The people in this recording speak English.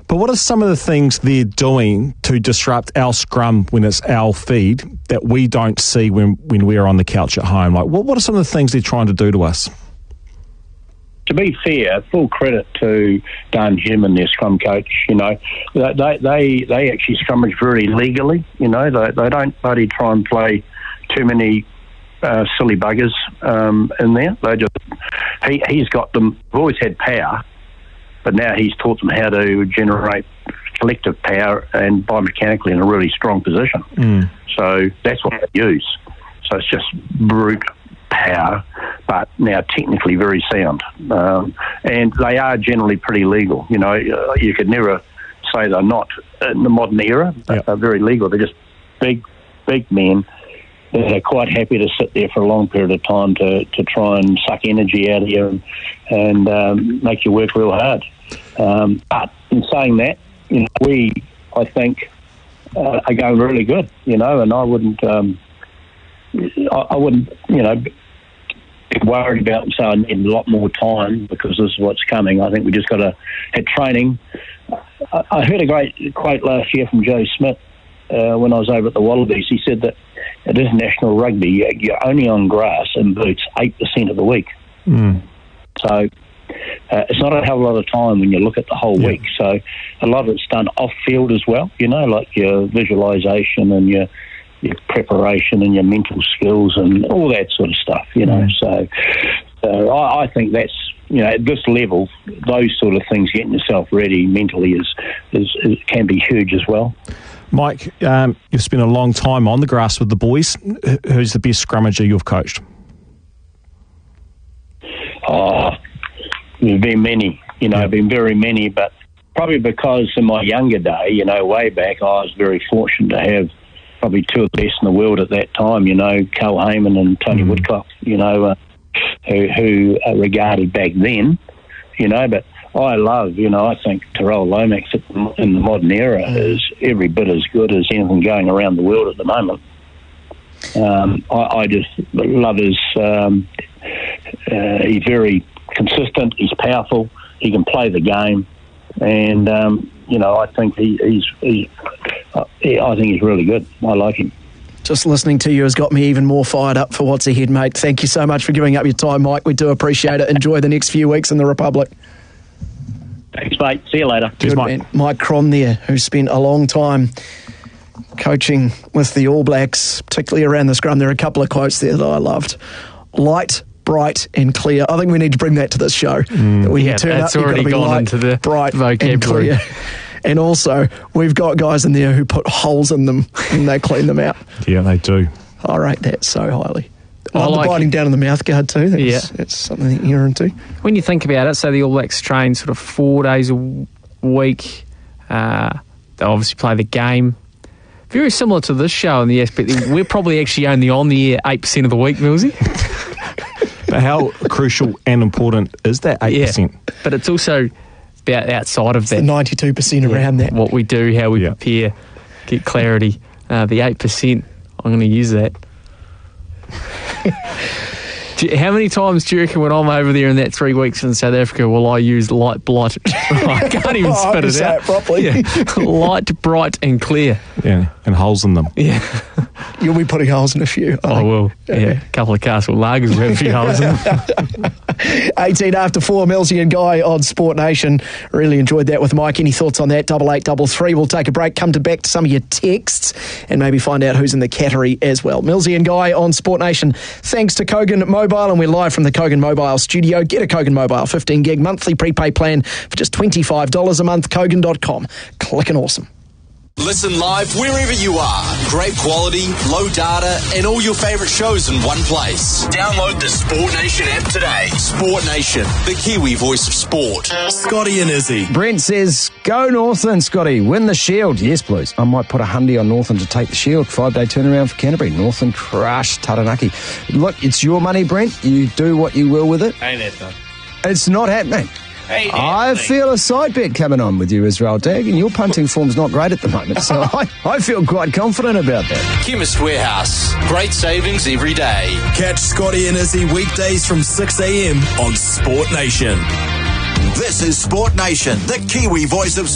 But what are some of the things they're doing to disrupt our scrum when it's our feed that we don't see when we're on the couch at home? Like, what are some of the things they're trying to do to us? To be fair, full credit to Dan Human, their scrum coach. You know, they actually scrummage very legally. You know, they don't bloody try and play too many silly buggers in there. They just he's got them. They've always had power, but now he's taught them how to generate collective power and biomechanically in a really strong position. So that's what they use. So it's just brute power, but now technically very sound. And they are generally pretty legal. You know, you could never say they're not in the modern era. Yep. They're very legal. They're just big men that are quite happy to sit there for a long period of time to try and suck energy out of you and make you work real hard. But in saying that, you know, I think, are going really good, you know, and I wouldn't, you know, be worried about and say I need a lot more time because this is what's coming. I think we just got to have training. I heard a great quote last year from Joe Smith when I was over at the Wallabies. He said that at international rugby, you're only on grass and boots 8% of the week. So it's not a hell of a lot of time when you look at the whole week. So a lot of it's done off-field as well, you know, like your visualisation and your preparation and your mental skills and all that sort of stuff, you know. So I think that's, you know, at this level, those sort of things, getting yourself ready mentally is can be huge as well. Mike, you've spent a long time on the grass with the boys. Who's the best scrummager you've coached? Oh, there's been many, you know, been very many, but probably because in my younger day, you know, way back, I was very fortunate to have probably two of the best in the world at that time, you know, Carl Heyman and Tony Woodcock, you know, who are regarded back then, you know, but I love, you know, I think Terrell Lomax in the modern era is every bit as good as anything going around the world at the moment. I just love his, he's very consistent, he's powerful, he can play the game, and, you know, I think I think he's really good. I like him. Just listening to you has got me even more fired up for what's ahead, mate. Thank you so much for giving up your time, Mike. We do appreciate it. Enjoy the next few weeks in the Republic. Thanks, mate. See you later. Cheers, Mike. Mike Cron there, who spent a long time coaching with the All Blacks, particularly around the scrum. There are a couple of quotes there that I loved. Light, bright and clear. I think we need to bring that to this show. When you turn that's up, already be gone light, into the bright vocabulary. And clear. And also, we've got guys in there who put holes in them and they clean them out. Yeah, they do. I rate that so highly. I like the biting down in the mouth guard too. That's something that you're into. When you think about it, so the All Blacks train sort of 4 days a week. They obviously play the game. Very similar to this show in the aspect that we're probably actually only on the air 8% of the week, Millsy. But how crucial and important is that 8%? Yeah, but it's also about outside of that. 92% around that. What we do, how we prepare, get clarity. The 8%, I'm going to use that. How many times do you reckon when I'm over there in that 3 weeks in South Africa will I use light, bright? I can't even spit it out. It properly. Yeah. Light, bright and clear. Yeah, and holes in them. Yeah. You'll be putting holes in a few. I will. Yeah. A couple of Castle Lagers will have a few holes in them. 18 after 4, Millsy and Guy on Sport Nation. Really enjoyed that with Mike. Any thoughts on that? 8833. We'll take a break, come back to some of your texts and maybe find out who's in the category as well. Millsy and Guy on Sport Nation. Thanks to Kogan Mobile, and we're live from the Kogan Mobile studio. Get a Kogan Mobile 15 gig monthly prepaid plan for just $25 a month. Kogan.com. Clicking awesome. Listen live wherever you are. Great quality, low data, and all your favourite shows in one place. Download the Sport Nation app today. Sport Nation, the Kiwi voice of sport. Scotty and Izzy. Brent says, go Northland, Scotty. Win the Shield. Yes, please. I might put a hundy on Northland to take the Shield. 5-day turnaround for Canterbury. Northland crush Taranaki. Look, it's your money, Brent. You do what you will with it. Ain't that done? It's not happening. Hey, I feel a side bet coming on with you, Israel Dag, and your punting form's not great at the moment, so I feel quite confident about that. Chemist Warehouse. Great savings every day. Catch Scotty and Izzy weekdays from 6 a.m. on Sport Nation. This is Sport Nation, the Kiwi voice of